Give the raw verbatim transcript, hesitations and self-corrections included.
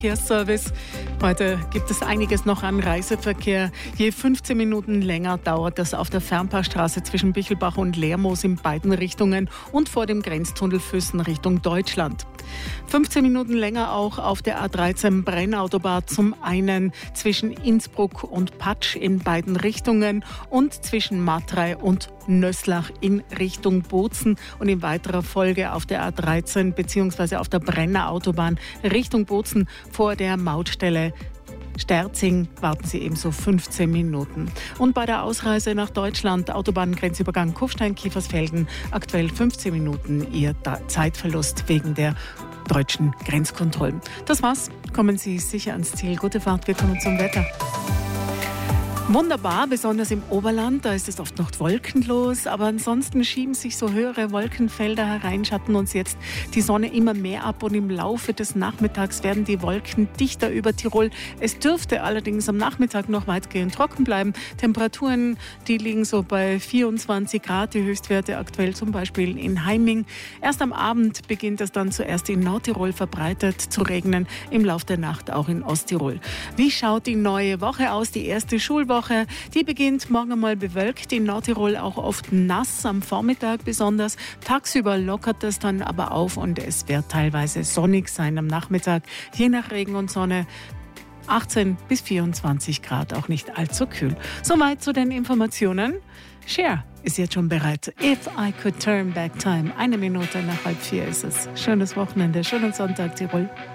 Verkehrsservice. Heute gibt es einiges noch an Reiseverkehr. Je fünfzehn Minuten länger dauert das auf der Fernpassstraße zwischen Bichelbach und Lermoos in beiden Richtungen und vor dem Grenztunnel Füssen Richtung Deutschland. fünfzehn Minuten länger auch auf der A dreizehn Brennautobahn, zum einen zwischen Innsbruck und Patsch in beiden Richtungen und zwischen Matrei und Nöslach in Richtung Bozen und in weiterer Folge auf der A dreizehn bzw. auf der Brennerautobahn Richtung Bozen vor der Mautstelle Sterzing warten Sie ebenso fünfzehn Minuten. Und bei der Ausreise nach Deutschland, Autobahngrenzübergang Kufstein-Kiefersfelden, aktuell fünfzehn Minuten Ihr Zeitverlust wegen der deutschen Grenzkontrollen. Das war's. Kommen Sie sicher ans Ziel. Gute Fahrt. Wir kommen zum Wetter. Wunderbar, besonders im Oberland, da ist es oft noch wolkenlos, aber ansonsten schieben sich so höhere Wolkenfelder herein, schatten uns jetzt die Sonne immer mehr ab und im Laufe des Nachmittags werden die Wolken dichter über Tirol. Es dürfte allerdings am Nachmittag noch weitgehend trocken bleiben. Temperaturen, die liegen so bei vierundzwanzig Grad, die Höchstwerte aktuell zum Beispiel in Heiming. Erst am Abend beginnt es dann zuerst in Nordtirol verbreitet zu regnen, im Laufe der Nacht auch in Osttirol. Wie schaut die neue Woche aus, die erste Schulwoche? Die beginnt morgen einmal bewölkt, in Nordtirol auch oft nass, am Vormittag besonders. Tagsüber lockert es dann aber auf und es wird teilweise sonnig sein am Nachmittag, je nach Regen und Sonne. achtzehn bis vierundzwanzig Grad, auch nicht allzu kühl. Soweit zu den Informationen. Cher ist jetzt schon bereit. If I could turn back time. Eine Minute nach halb vier ist es. Schönes Wochenende, schönen Sonntag, Tirol.